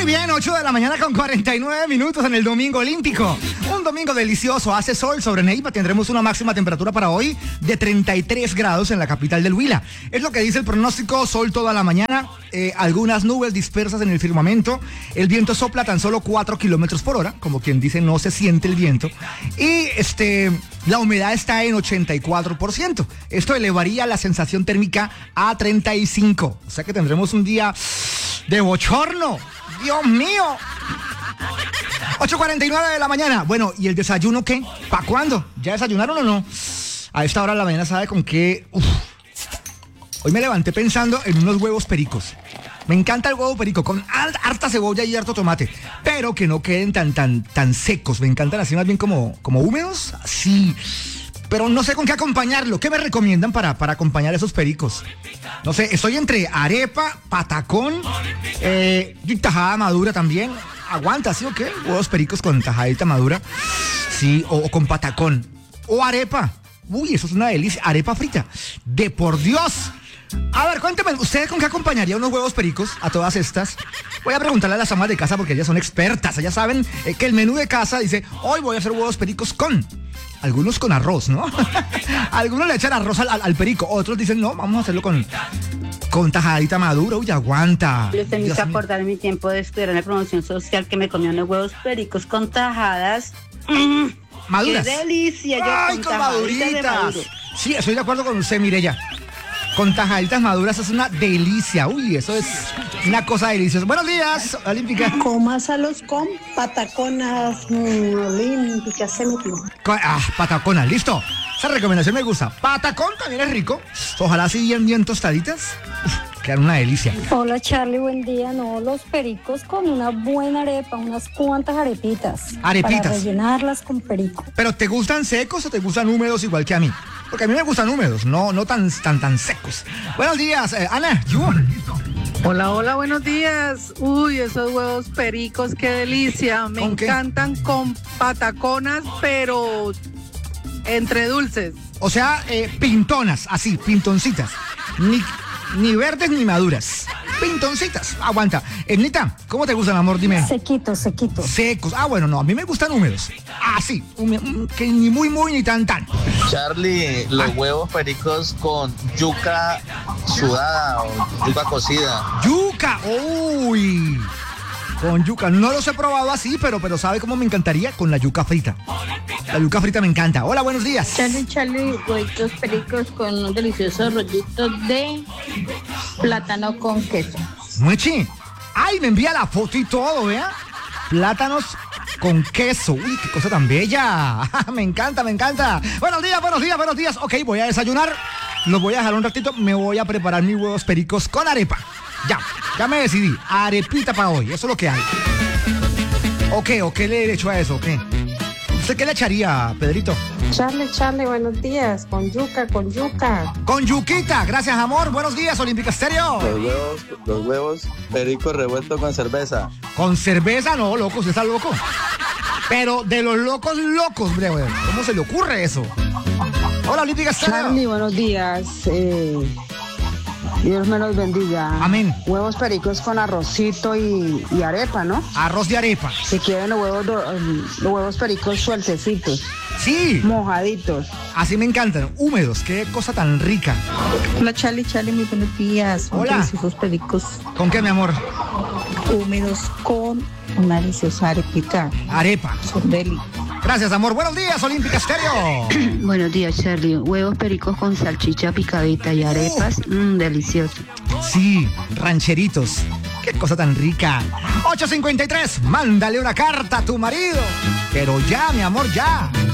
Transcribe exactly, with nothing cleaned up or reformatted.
bien, ocho de la mañana con cuarenta y nueve minutos en el domingo olímpico. Un domingo delicioso, hace sol sobre Neiva. Tendremos una máxima temperatura para hoy de treinta y tres grados en la capital del Huila. Es lo que dice el pronóstico, sol toda la mañana, eh, algunas nubes dispersas en el firmamento. El viento sopla tan solo cuatro kilómetros por hora, como quien dice, no se siente el viento. Y este, la humedad está en ochenta y cuatro por ciento. Esto elevaría la sensación térmica a treinta y cinco. O sea que tendremos un día de bochorno. ¡Dios mío! ocho cuarenta y nueve de la mañana. Bueno, ¿y el desayuno qué? ¿Para cuándo? ¿Ya desayunaron o no? A esta hora de la mañana, ¿sabe con qué? Uf. Hoy me levanté pensando en unos huevos pericos. Me encanta el huevo perico, con harta cebolla y harto tomate, pero que no queden tan, tan, tan secos. Me encantan así más bien como, como húmedos. Sí. Pero no sé con qué acompañarlo. ¿Qué me recomiendan para, para acompañar esos pericos? No sé, estoy entre arepa, patacón, eh, y tajada madura también. Aguanta, ¿sí o qué? Huevos pericos con tajadita madura. Sí, o, o con patacón. O arepa. Uy, eso es una delicia. Arepa frita. De por Dios. A ver, cuénteme, ¿usted con qué acompañaría unos huevos pericos a todas estas? Voy a preguntarle a las amas de casa porque ellas son expertas. Ellas saben eh, que el menú de casa dice, hoy voy a hacer huevos pericos con... Algunos con arroz, ¿no? Algunos le echan arroz al, al, al perico. Otros dicen, no, vamos a hacerlo con, con tajadita madura. Uy, aguanta. Yo me hice acordar en mi tiempo de estudiar en la promoción social que me comía unos huevos pericos con tajadas. Mm, ¿Maduras? ¡Qué delicia! Yo ¡Ay, con maduritas! Sí, estoy de acuerdo con usted, Mireya. Con tajaditas maduras es una delicia. Uy, eso es una cosa deliciosa. Buenos días, Olímpica. Comásalos con pataconas mmm, olímpicas, se metió. Ah, pataconas, listo. Esa recomendación me gusta. Patacón también es rico. Ojalá así bien, bien tostaditas. Uf, quedan una delicia. Hola, Charlie, buen día. No, los pericos con una buena arepa, unas cuantas arepitas. Arepitas. Para rellenarlas con perico. ¿Pero te gustan secos o te gustan húmedos igual que a mí? Porque a mí me gustan húmedos, no, no tan, tan, tan secos. Buenos días, eh, Ana, you. Hola, hola, buenos días. Uy, esos huevos pericos, qué delicia. Me encantan con pataconas, pero entre dulces. O sea, eh, pintonas, así, pintoncitas. Ni, ni verdes ni maduras. Pintoncitas, aguanta. Ernita, ¿cómo te gustan, amor? Dime. Sequitos, sequitos. Secos. Ah, bueno, no, a mí me gustan húmedos. Ah, sí, que ni muy, muy, ni tan, tan. Charlie, los ah. huevos pericos con yuca sudada o yuca cocida. ¡Yuca! ¡Uy! Con yuca. No los he probado así, pero, pero ¿sabe cómo me encantaría? Con la yuca frita. La yuca frita me encanta. Hola, buenos días. Charlie, Charlie, huevitos pericos con un delicioso rollito de plátano con queso. Muechi. Ay, me envía la foto y todo, ¿vea? Plátanos con queso. Uy, qué cosa tan bella. Me encanta, me encanta. Buenos días, buenos días, buenos días. Ok, voy a desayunar. Los voy a dejar un ratito. Me voy a preparar mis huevos pericos con arepa. Ya, ya me decidí. Arepita para hoy. Eso es lo que hay. Ok, ¿o qué le he hecho a eso? ¿Qué? ¿Usted qué le echaría, Pedrito? Charlie, Charlie, buenos días. Con yuca, con yuca. Con yuquita. Gracias, amor. Buenos días, Olímpica Estéreo. Los huevos, los huevos pericos revueltos con cerveza. Con cerveza, no, loco. ¿Usted está loco? Pero de los locos, locos, brother. ¿Cómo se le ocurre eso? Hola, Olímpica Estéreo. Charlie, buenos días. Eh... Dios me los bendiga. Amén. Huevos pericos con arrocito y, y arepa, ¿no? Arroz de arepa. Si quieren los huevos, los huevos pericos sueltecitos. Sí. Mojaditos. Así me encantan. Húmedos. Qué cosa tan rica. Hola, Charlie, Charlie, muy buenos días. Hola. Deliciosos pericos. ¿Con qué, mi amor? Húmedos con una deliciosa arepita. Arepa. Son deli. Gracias, amor. Buenos días, Olímpica Estéreo. Buenos días, Charlie. Huevos pericos con salchicha picadita y arepas. Mmm, uh. delicioso. Sí, rancheritos. Qué cosa tan rica. ocho cincuenta y tres. Mándale una carta a tu marido. Pero ya, mi amor, ya.